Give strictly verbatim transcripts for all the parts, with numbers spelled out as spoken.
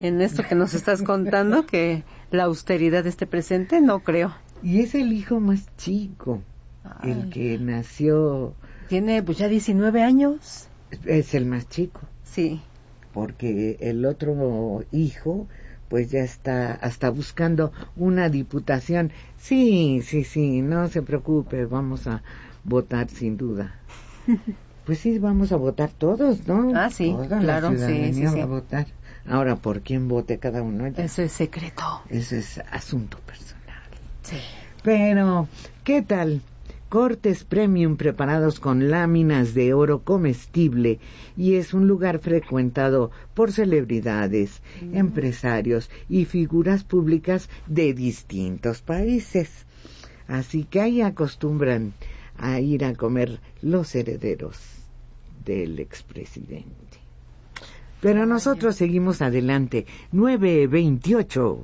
En esto que nos estás contando, que la austeridad esté presente, no creo. Y es el hijo más chico, Ay. el que nació... Tiene pues ya diecinueve años. Es el más chico. Sí. Porque el otro hijo, pues ya está hasta buscando una diputación. Sí, sí, sí, no se preocupe, vamos a votar sin duda. Pues sí, vamos a votar todos, ¿no? Ah, sí, Toda claro, la ciudadanía sí, sí, va sí. a votar. Ahora, ¿por quién vote cada uno? Ya. Eso es secreto. Eso es asunto personal. Sí. Pero, ¿qué tal? Cortes premium preparados con láminas de oro comestible y es un lugar frecuentado por celebridades, mm. empresarios y figuras públicas de distintos países. Así que ahí acostumbran a ir a comer los herederos del expresidente. Pero nosotros seguimos adelante. nueve veintiocho.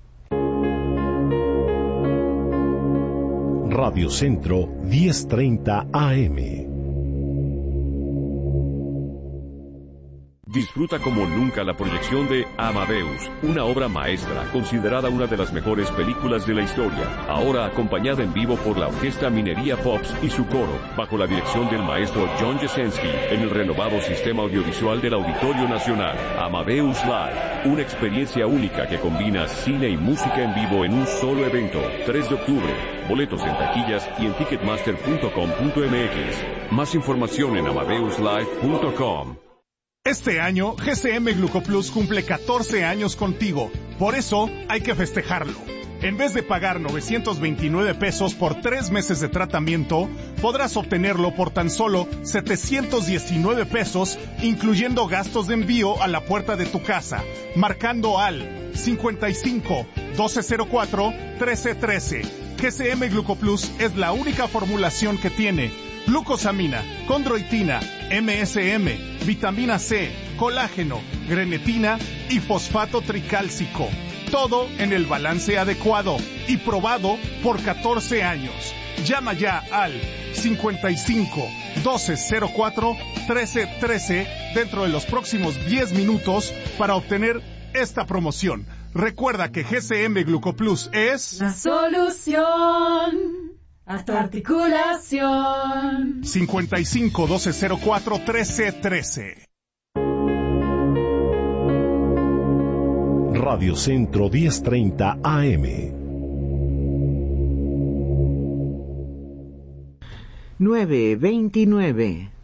Radio Centro diez treinta A M. Disfruta como nunca la proyección de Amadeus, una obra maestra, considerada una de las mejores películas de la historia, ahora acompañada en vivo por la Orquesta Minería Pops y su coro, bajo la dirección del maestro John Jesensky, en el renovado sistema audiovisual del Auditorio Nacional. Amadeus Live, una experiencia única que combina cine y música en vivo en un solo evento, tres de octubre. Boletos en taquillas y en ticketmaster punto com punto m x. Más información en amadeus live punto com. Este año, G C M Glucoplus cumple catorce años contigo. Por eso, hay que festejarlo. En vez de pagar novecientos veintinueve pesos por tres meses de tratamiento, podrás obtenerlo por tan solo setecientos diecinueve pesos, incluyendo gastos de envío a la puerta de tu casa, marcando al cincuenta y cinco, doce cero cuatro, trece trece. G C M Glucoplus es la única formulación que tiene glucosamina, condroitina, M S M, vitamina C, colágeno, grenetina y fosfato tricálcico. Todo en el balance adecuado y probado por catorce años. Llama ya al cincuenta y cinco, doce cero cuatro, trece trece dentro de los próximos diez minutos para obtener esta promoción. Recuerda que G C M Glucoplus es la solución a tu articulación. cincuenta y cinco, doce cero cuatro, trece trece. Radio Centro diez treinta A M. nueve veintinueve.